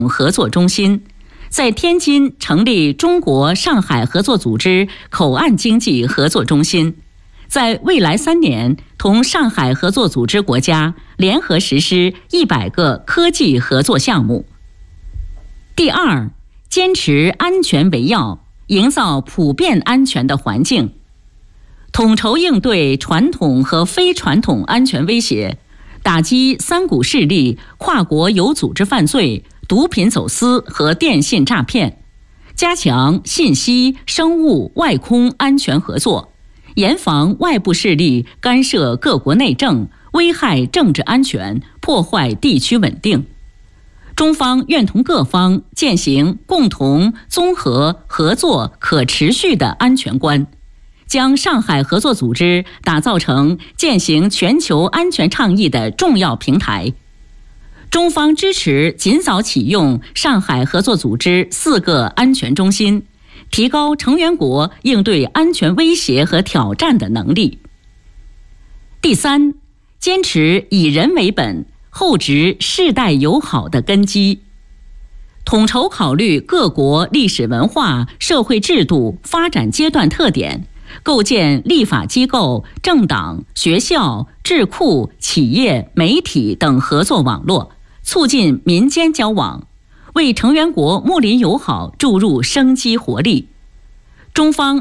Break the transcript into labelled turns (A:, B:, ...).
A: 合作中心，在天津成立中国上海合作组织口岸经济合作中心，在未来3年同上海合作组织国家联合实施100个科技合作项目。第二，坚持安全为要，营造普遍安全的环境，统筹应对传统和非传统安全威胁，打击三股势力、跨国有组织犯罪、毒品走私和电信诈骗，加强信息、生物、外空安全合作，严防外部势力干涉各国内政，危害政治安全，破坏地区稳定。中方愿同各方践行共同、综合、合作、可持续的安全观，将上海合作组织打造成践行全球安全倡议的重要平台。中方支持尽早启用上海合作组织4个安全中心，提高成员国应对安全威胁和挑战的能力。第三，坚持以人为本，厚植世代友好的根基，统筹考虑各国历史文化、社会制度、发展阶段特点，构建立法机构、政党、学校、智库、企业、媒体等合作网络，促进民间交往，为成员国睦邻友好注入生机活力。中方